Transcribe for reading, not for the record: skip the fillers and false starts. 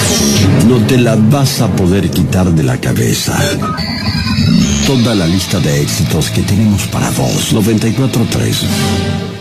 No te la vas a poder quitar de la cabeza. Toda la lista de éxitos que tenemos para vos. 94.3.